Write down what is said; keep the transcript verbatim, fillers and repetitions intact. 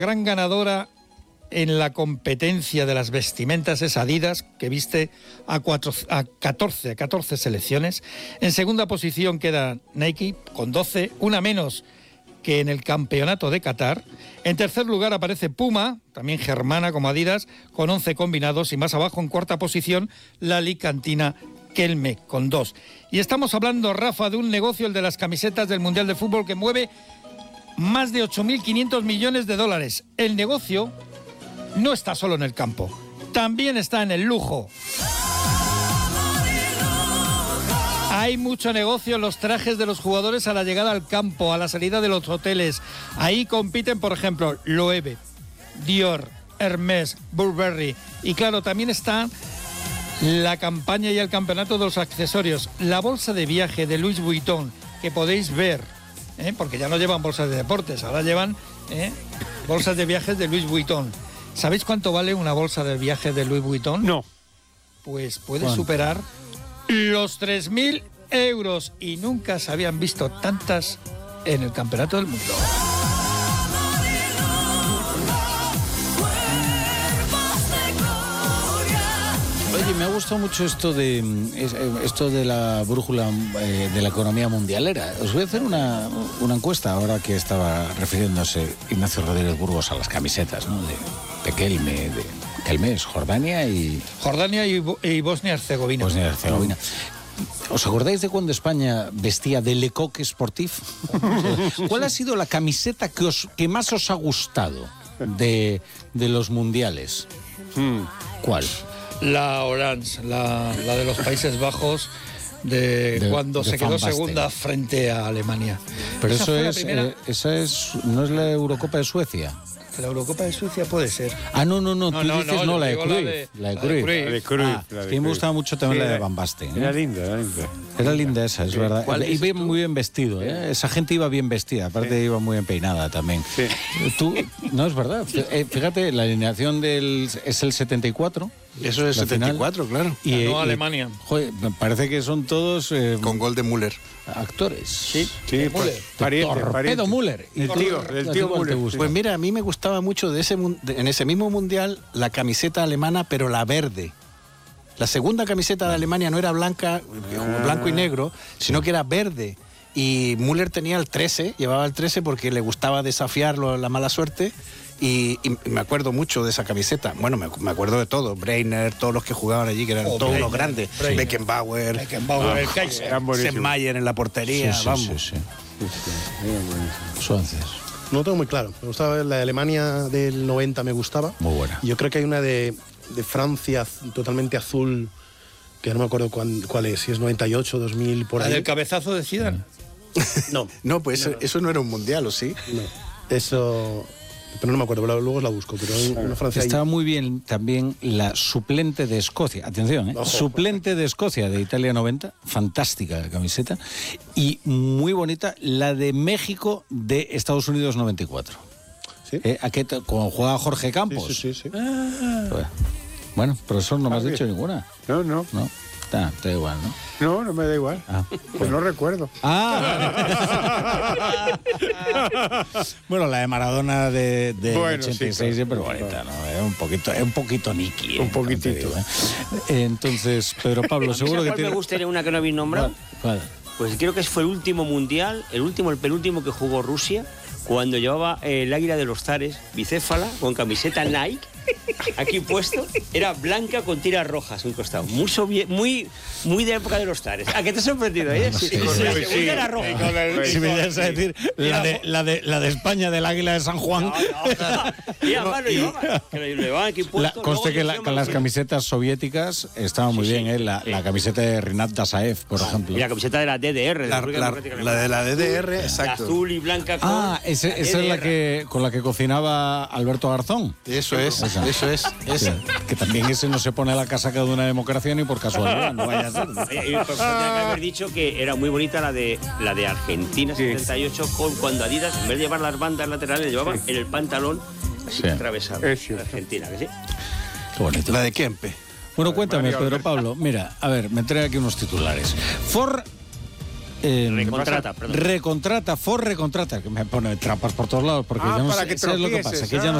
Gran ganadora en la competencia de las vestimentas es Adidas, que viste a, cuatro, a catorce, catorce selecciones. En segunda posición queda Nike, con doce, una menos que en el campeonato de Qatar. En tercer lugar aparece Puma, también germana como Adidas, con once combinados. Y más abajo, en cuarta posición, la alicantina Kelme, con dos. Y estamos hablando, Rafa, de un negocio, el de las camisetas del Mundial de Fútbol, que mueve más de ocho mil quinientos millones de dólares. El negocio no está solo en el campo, también está en el lujo. Hay mucho negocio en los trajes de los jugadores a la llegada al campo, a la salida de los hoteles. Ahí compiten, por ejemplo, Loewe, Dior, Hermès, Burberry. Y claro, también está la campaña y el campeonato de los accesorios. La bolsa de viaje de Louis Vuitton, que podéis ver, ¿eh? porque ya no llevan bolsas de deportes, ahora llevan ¿eh? bolsas de viajes de Louis Vuitton. ¿Sabéis cuánto vale una bolsa de viaje de Louis Vuitton? No. Pues puede ¿Cuánto? superar los tres mil euros, y nunca se habían visto tantas en el Campeonato del Mundo. Oye, me ha gustado mucho esto de esto de la brújula eh, de la economía mundialera. Os voy a hacer una, una encuesta ahora que estaba refiriéndose Ignacio Rodríguez Burgos a las camisetas, ¿no? De, de Kelme, de Kelme, Jordania y... Jordania y, y Bosnia-Herzegovina. Bosnia-Herzegovina. ¿Os acordáis de cuando España vestía de Le Coq Sportif? ¿Cuál ha sido la camiseta que, os, que más os ha gustado de, de los mundiales? Hmm. ¿Cuál? La Orange, la, la de los Países Bajos, de, de cuando de se quedó segunda frente a Alemania. Pero esa eso es, primera... eh, esa es, ¿no es la Eurocopa de Suecia? La Eurocopa de Suecia puede ser. Ah, no, no, no, no tú no, dices no, no, la de Cruyff. La de Cruyff. La de Cruyff. Ah, la de es que me gustaba mucho también sí, la de Van Basten. ¿eh? Era linda, era linda. Era linda esa, es sí. verdad. Y bien, muy bien vestido, ¿eh? Esa gente iba bien vestida, aparte sí. iba muy bien peinada también. Sí. Tú, no, es verdad. Fíjate, la alineación del es el setenta y cuatro. Eso es setenta y cuatro, final. Claro. Y, no Alemania. Joder, me parece que son todos... Eh, con gol de Müller. Actores. Sí, sí, Müller. Pariente, Torpedo Müller. El tío, el tío Müller. Pues mira, a mí me gustaba mucho de ese de, en ese mismo mundial la camiseta alemana, pero la verde. La segunda camiseta de Alemania no era blanca, ah. blanco y negro, sino que era verde. Y Müller tenía el trece, llevaba el trece porque le gustaba desafiarlo, la mala suerte. Y, y me acuerdo mucho de esa camiseta. Bueno, me, me acuerdo de todo. Breiner, todos los que jugaban allí, que eran oh, todos Breiner, los grandes. Breiner. Beckenbauer, Beckenbauer, el Kaiser. Sennmayer en la portería, sí, sí, vamos. Sí, sí. Sí, sí. Suances. No lo tengo muy claro. Me gustaba la de Alemania del noventa, me gustaba. Muy buena. Yo creo que hay una de, de Francia totalmente azul, que no me acuerdo cuál, cuál es, si es noventa y ocho, dos mil, por ¿La ahí. del cabezazo de Zidane? No. No, pues no, eso, eso no era un mundial, ¿o sí? No. Eso... Pero no me acuerdo, luego la busco. Pero en una Francia Estaba ahí... muy bien también la suplente de Escocia. Atención, ¿eh? Ojo. Suplente de Escocia de Italia noventa. Fantástica la camiseta. Y muy bonita la de México de Estados Unidos noventa y cuatro. ¿Sí? ¿Eh? Aquí, cuando jugaba Jorge Campos. Sí, sí, sí. sí. Ah. Bueno, profesor, no me has dicho ninguna. No, no. No. Está, está igual, ¿no? No, no me da igual. Ah, pues no recuerdo. Ah. Bueno, la de Maradona de, de bueno, ochenta y seis sí, siempre claro. bonita, ¿no? Es un poquito, es un poquito Nicky. Un poquitito. ¿eh? Entonces, Pedro Pablo, seguro que tiene... tiene... me gustaría una que no habéis nombrado? ¿Cuál? Pues creo que fue el último mundial, el último, el penúltimo que jugó Rusia, cuando llevaba el águila de los zares, bicéfala, con camiseta Nike, aquí puesto, era blanca con tiras rojas, un costado. Muy, soviet, muy, muy de la época de los zares. ¿A qué te has sorprendido? ¿Eh? Sí, sí, sí, la segunda sí. era roja. Si me ibas a decir la de, la, de, la de España del águila de San Juan. No, no. Y además lo llevaban, que lo llevaban aquí puesto. La, conste que, la, que las camisetas soviéticas estaban muy sí, bien, sí, ¿eh? La, sí. la camiseta de Rinat Dasaev, por ah, ejemplo. Y la camiseta de la D D R. La, de la, la de la D D R, azul, exacto. Azul y blanca con Ah, ese, esa es la que, con la que cocinaba Alberto Garzón. Eso es, esa. eso es. Esa. Que, que también ese no se pone la casaca de una democracia ni por casualidad, no vaya a ser. Y, y, pues, tendría que haber dicho que era muy bonita la de la de Argentina sí. setenta y ocho, con cuando Adidas, en vez de llevar las bandas laterales, llevaba sí. en el pantalón así sí. atravesado. Es cierto. Argentina, ¿que sí? Qué bonito. La de Kempe. Bueno, cuéntame, Pedro Pablo. Mira, a ver, me trae aquí unos titulares. For Eh, Recontrata, perdón. Recontrata, Ford recontrata, que me pone trampas por todos lados, porque Ah, ya no para sé, que ¿sabes lo que pasa? tropieces, Que ya ah. no